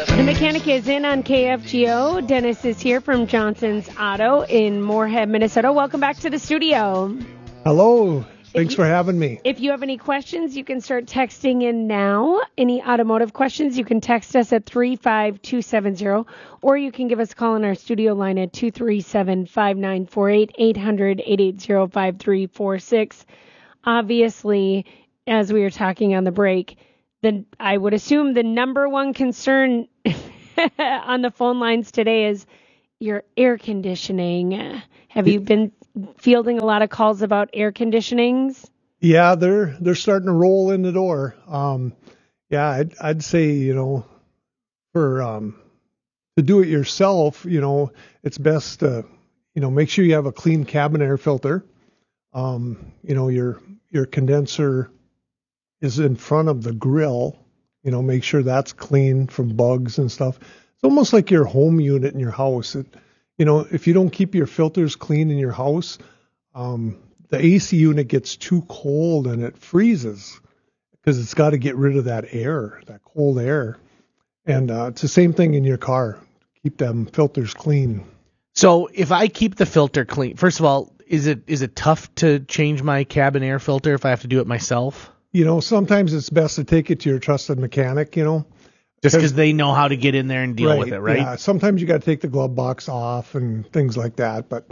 The mechanic is in on KFGO. Dennis is here from Johnson's Auto in Moorhead, Minnesota. Welcome back to the studio. Hello. Thanks for having me. If you have any questions, you can start texting in now. Any automotive questions, you can text us at 35270, or you can give us a call on our studio line at 237-5948, 800-880-5346. Obviously, as we were talking on the break, then I would assume the number one concern on the phone lines today is your air conditioning. Have you been fielding a lot of calls about air conditionings? Yeah, they're starting to roll in the door. I'd say, for to do it yourself, it's best to, make sure you have a clean cabin air filter. Your condenser is in front of the grill. Make sure that's clean from bugs and stuff. It's almost like your home unit in your house. If you don't keep your filters clean in your house, the AC unit gets too cold and it freezes because it's got to get rid of that air, that cold air. And it's the same thing in your car. Keep them filters clean. So if I keep the filter clean, first of all, is it tough to change my cabin air filter if I have to do it myself? Sometimes it's best to take it to your trusted mechanic, Just because they know how to get in there and deal with it, right? Yeah, sometimes you got to take the glove box off and things like that. But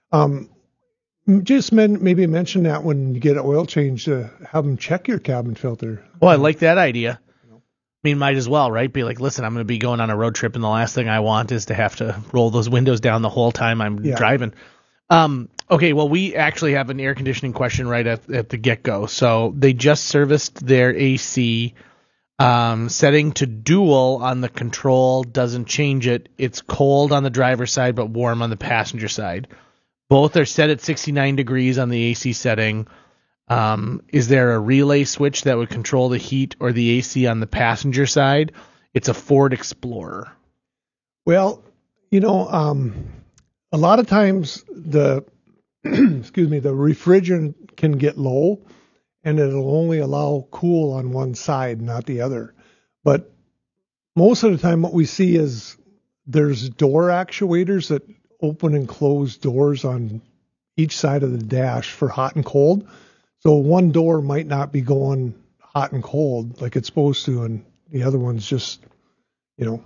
maybe mention that when you get an oil change to have them check your cabin filter. Well, I like that idea. I mean, might as well, right? Be like, listen, I'm going to be going on a road trip, and the last thing I want is to have to roll those windows down the whole time I'm driving. Okay, well, we actually have an air conditioning question right at the get-go. So they just serviced their AC. Setting to dual on the control doesn't change it. It's cold on the driver's side but warm on the passenger side. Both are set at 69 degrees on the AC setting. Is there a relay switch that would control the heat or the AC on the passenger side? It's a Ford Explorer. Well, a lot of times the the refrigerant can get low, and it'll only allow cool on one side, not the other. But most of the time what we see is there's door actuators that open and close doors on each side of the dash for hot and cold. So one door might not be going hot and cold like it's supposed to, and the other one's just, you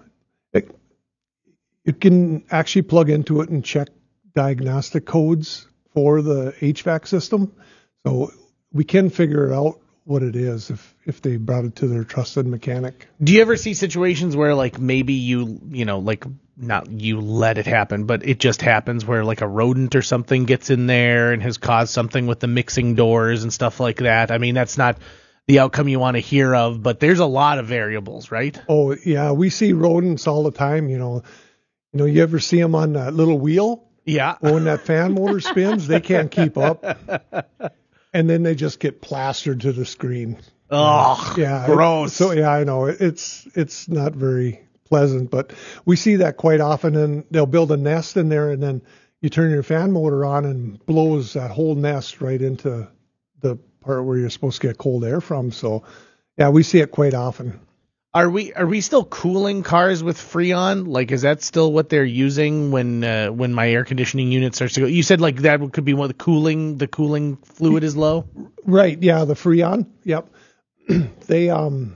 can actually plug into it and check diagnostic codes for the HVAC system. So we can figure out what it is if they brought it to their trusted mechanic. Do you ever see situations where maybe not you let it happen, but it just happens where a rodent or something gets in there and has caused something with the mixing doors and stuff like that? I mean, that's not the outcome you want to hear of, but there's a lot of variables, right? Oh yeah, we see rodents all the time. You ever see them on that little wheel? Yeah. When that fan motor spins, they can't keep up. And then they just get plastered to the screen. Oh, yeah, gross. I know it's not very pleasant, but we see that quite often. And they'll build a nest in there, and then you turn your fan motor on and blows that whole nest right into the part where you're supposed to get cold air from. So, yeah, we see it quite often. Are we still cooling cars with Freon? Is that still what they're using when my air conditioning unit starts to go? You said that could be when the cooling fluid is low? Right, yeah, the Freon. Yep. They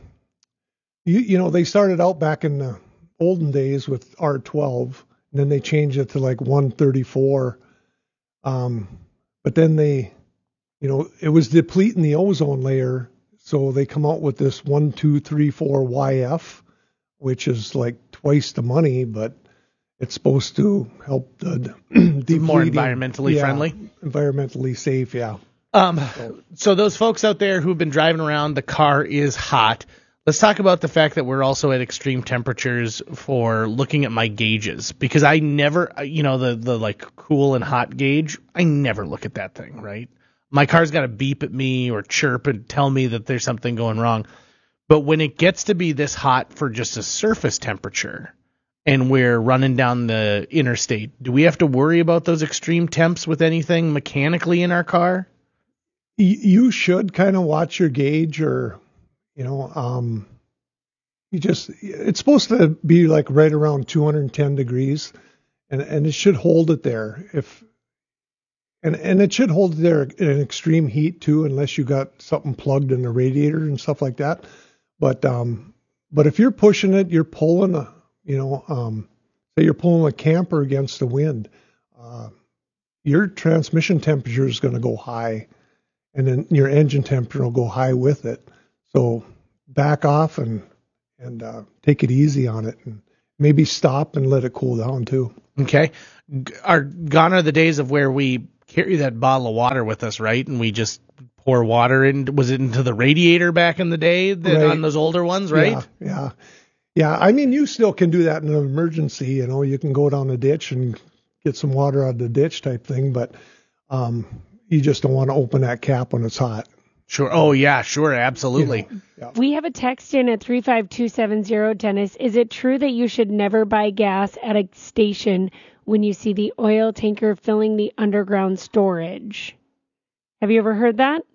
they started out back in the olden days with R12, and then they changed it to 134. But then they, it was depleting the ozone layer. So they come out with this 1234YF, which is twice the money, but it's supposed to help the more environmentally friendly, environmentally safe. Yeah. So those folks out there who've been driving around, the car is hot. Let's talk about the fact that we're also at extreme temperatures for looking at my gauges, because I never, the cool and hot gauge, I never look at that thing, right? My car's got to beep at me or chirp and tell me that there's something going wrong. But when it gets to be this hot for just a surface temperature and we're running down the interstate, do we have to worry about those extreme temps with anything mechanically in our car? You should kind of watch your gauge, or, it's supposed to be like right around 210 degrees, and it should hold it there. And it should hold it there in extreme heat too, unless you got something plugged in the radiator and stuff like that. But if you're pushing it, you're pulling say you're pulling a camper against the wind, your transmission temperature is going to go high, and then your engine temperature will go high with it. So back off and take it easy on it, and maybe stop and let it cool down too. Okay. Gone are the days of where we carry that bottle of water with us, right? And we just pour water in. Was it into the radiator back in the day on those older ones, right? Yeah. I mean, you still can do that in an emergency. You can go down the ditch and get some water out of the ditch type thing, but you just don't want to open that cap when it's hot. Sure. Oh, yeah, sure. Absolutely. Yeah. We have a text in at 35270, Dennis. Is it true that you should never buy gas at a station when you see the oil tanker filling the underground storage? Have you ever heard that?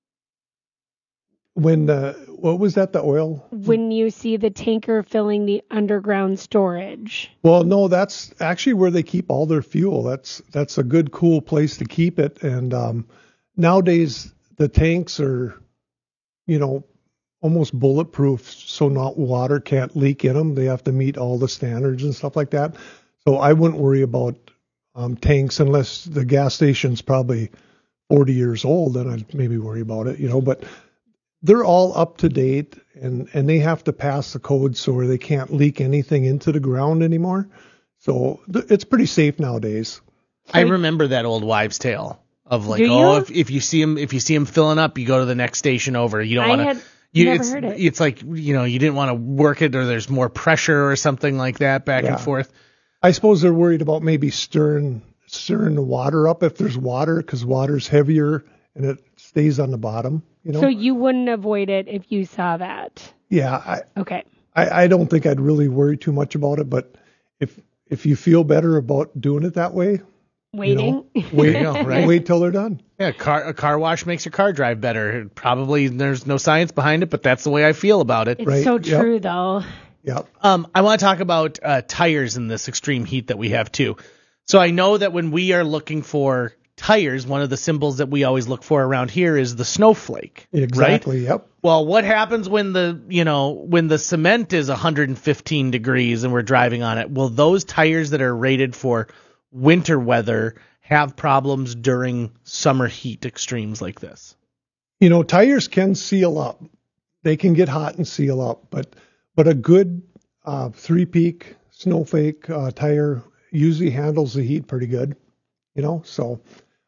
What was that, the oil? When you see the tanker filling the underground storage. Well, no, that's actually where they keep all their fuel. That's a good, cool place to keep it. And nowadays, the tanks are, almost bulletproof, so not water can't leak in them. They have to meet all the standards and stuff like that. So I wouldn't worry about tanks unless the gas station's probably 40 years old, then I'd maybe worry about it, but they're all up to date, and they have to pass the code so where they can't leak anything into the ground anymore. So it's pretty safe nowadays. I remember that old wives' tale of like, if you see him filling up, you go to the next station over. You don't want to. Never heard it. It's like you didn't want to work it, or there's more pressure or something like that back and forth. I suppose they're worried about maybe stirring the water up if there's water, because water's heavier and it stays on the bottom. So you wouldn't avoid it if you saw that? Yeah. Okay. I don't think I'd really worry too much about it, but if you feel better about doing it that way, waiting, wait till they're done. Yeah, a car wash makes your car drive better. Probably there's no science behind it, but that's the way I feel about it. It's so true, though. Yep. I want to talk about tires in this extreme heat that we have too. So I know that when we are looking for tires, one of the symbols that we always look for around here is the snowflake. Exactly. Right? Yep. Well, what happens when the cement is 115 degrees and we're driving on it? Will those tires that are rated for winter weather have problems during summer heat extremes like this? Tires can seal up. They can get hot and seal up, but a good three-peak snowflake tire usually handles the heat pretty good. So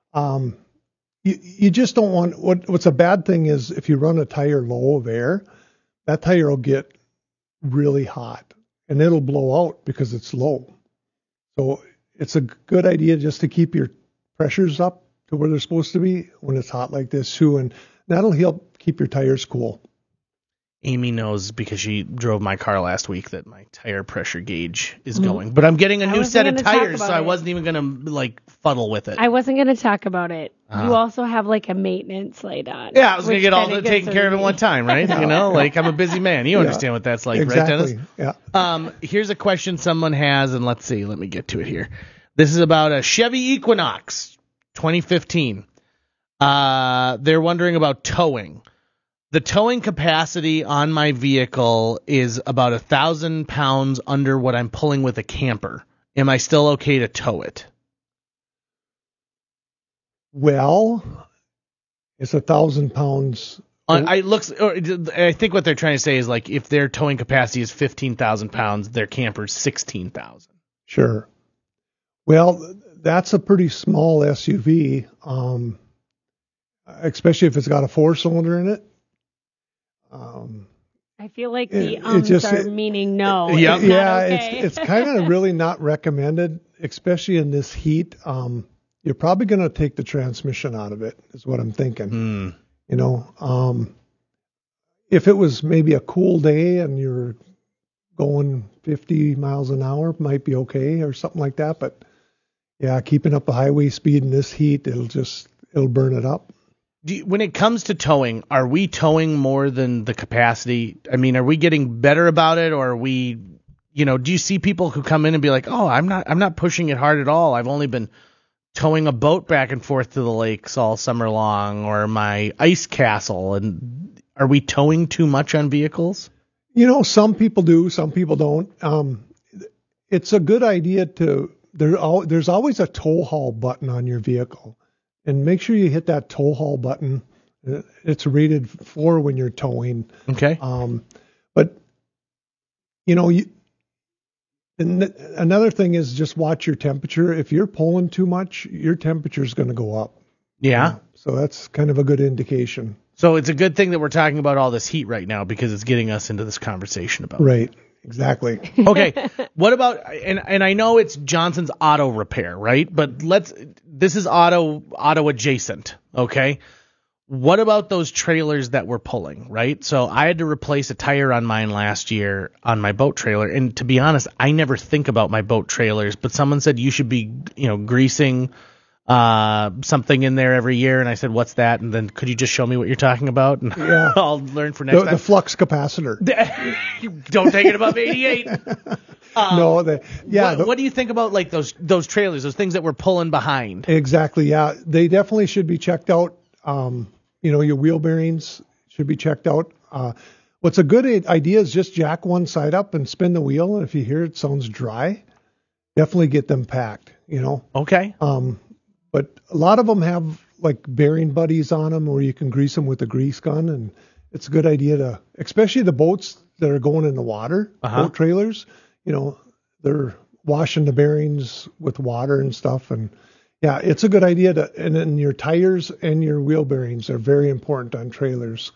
you just don't want, what's a bad thing is if you run a tire low of air, that tire will get really hot and it'll blow out because it's low. So it's a good idea just to keep your pressures up to where they're supposed to be when it's hot like this too, and that'll help keep your tires cool. Amy knows because she drove my car last week that my tire pressure gauge is going. But I'm getting a new set of tires, so I wasn't even going to fuddle with it. I wasn't going to talk about it. You also have a maintenance light on. Yeah, I was going to get all taken care of at one time, right? I'm a busy man. You understand what that's like, exactly. Right, Dennis? Yeah. Here's a question someone has, and let's see. Let me get to it here. This is about a Chevy Equinox 2015. They're wondering about towing. The towing capacity on my vehicle is about 1,000 pounds under what I'm pulling with a camper. Am I still okay to tow it? Well, it's 1,000 pounds. I think what they're trying to say is if their towing capacity is 15,000 pounds, their camper's 16,000. Sure. Well, that's a pretty small SUV, especially if it's got a 4-cylinder in it. I feel like the are meaning no. Yep. It's kind of really not recommended, especially in this heat. You're probably going to take the transmission out of it, is what I'm thinking. If it was maybe a cool day and you're going 50 miles an hour, might be okay or something like that. But yeah, keeping up a highway speed in this heat, it'll burn it up. when it comes to towing, are we towing more than the capacity? I mean, are we getting better about it, or are we, do you see people who come in and be like, oh, I'm not pushing it hard at all. I've only been towing a boat back and forth to the lakes all summer long, or my ice castle. And are we towing too much on vehicles? Some people do, some people don't. It's a good idea there's always a tow haul button on your vehicle, and make sure you hit that tow haul button. It's rated for when you're towing. Okay. But and another thing is just watch your temperature. If you're pulling too much, your temperature is going to go up. Yeah. So that's kind of a good indication. So it's a good thing that we're talking about all this heat right now, because it's getting us into this conversation about Right. Exactly. Okay. What about, and I know it's Johnson's Auto Repair, right? But this is auto adjacent. Okay. What about those trailers that we're pulling, right? So I had to replace a tire on mine last year on my boat trailer. And to be honest, I never think about my boat trailers, but someone said you should be, greasing something in there every year. And I said, what's that? And then could you just show me what you're talking about? And yeah. I'll learn for next time. The flux capacitor. Don't take it above 88. No, what do you think about like those trailers, those things that we're pulling behind? Exactly. Yeah. They definitely should be checked out. Your wheel bearings should be checked out. What's a good idea is just jack one side up and spin the wheel. And if you hear it sounds dry, definitely get them packed, Okay. But a lot of them have like bearing buddies on them where you can grease them with a grease gun. And it's a good idea especially the boats that are going in the water, boat trailers, they're washing the bearings with water and stuff. And yeah, it's a good idea and then your tires and your wheel bearings are very important on trailers.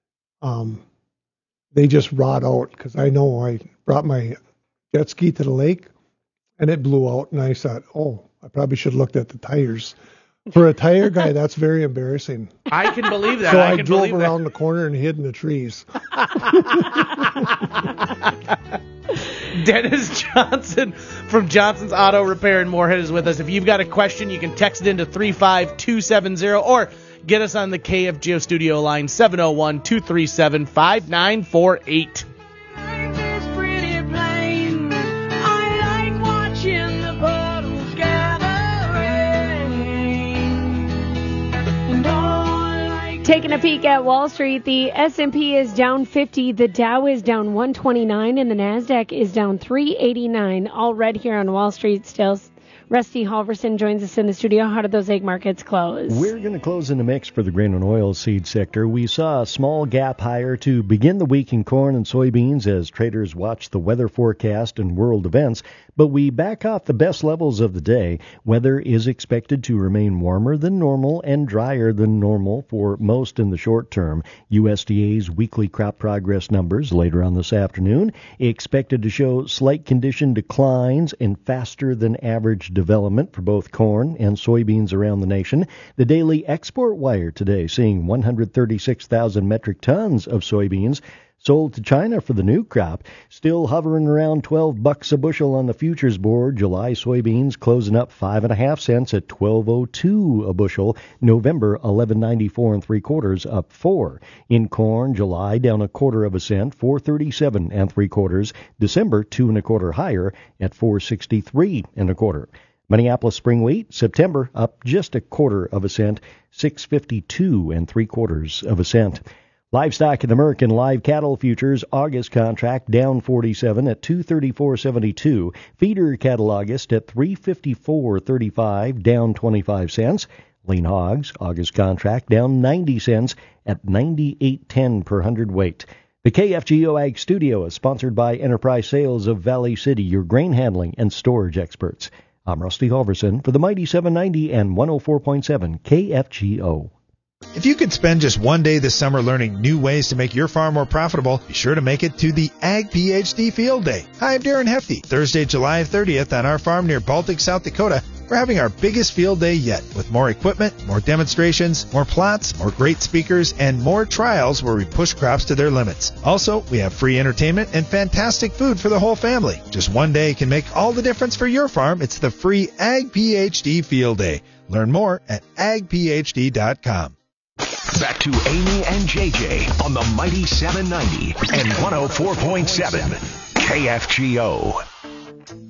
They just rot out, because I know I brought my jet ski to the lake and it blew out, and I thought, I probably should have looked at the tires. For a tire guy, that's very embarrassing. I can believe that. So I drove around the corner and hid in the trees. Dennis Johnson from Johnson's Auto Repair in Moorhead is with us. If you've got a question, you can text it into 35270 or get us on the KFGO studio line 701-237-5948. Taking a peek at Wall Street, the S&P is down 50, the Dow is down 129, and the NASDAQ is down 389. All red here on Wall Street still. Rusty Halverson joins us in the studio. How did those egg markets close? We're going to close in the mix for the grain and oil seed sector. We saw a small gap higher to begin the week in corn and soybeans as traders watch the weather forecast and world events. But we back off the best levels of the day. Weather is expected to remain warmer than normal and drier than normal for most in the short term. USDA's weekly crop progress numbers later on this afternoon expected to show slight condition declines and faster than average development for both corn and soybeans around the nation. The daily export wire today seeing 136,000 metric tons of soybeans sold to China for the new crop, still hovering around $12 a bushel on the futures board. July soybeans closing up 5.5 cents at $12.02 a bushel. November 11.94 3/4 up 4. In corn, July down 1/4 cent, 4.37 3/4. December 2 1/4 higher at 4.63 1/4. Minneapolis spring wheat, September up just 1/4 cent, 6.52 3/4 cent. Livestock and American live cattle futures, August contract down 47 at 234.72. Feeder cattle August at 354.35, down 25 cents. Lean hogs, August contract down 90 cents at 98.10 per hundredweight. The KFGO Ag Studio is sponsored by Enterprise Sales of Valley City, your grain handling and storage experts. I'm Rusty Halverson for the Mighty 790 and 104.7 KFGO. If you could spend just one day this summer learning new ways to make your farm more profitable, be sure to make it to the Ag PhD Field Day. Hi, I'm Darren Hefty. Thursday, July 30th on our farm near Baltic, South Dakota, we're having our biggest field day yet with more equipment, more demonstrations, more plots, more great speakers, and more trials where we push crops to their limits. Also, we have free entertainment and fantastic food for the whole family. Just one day can make all the difference for your farm. It's the free Ag PhD Field Day. Learn more at agphd.com. Back to Amy and JJ on the Mighty 790 and 104.7 KFGO.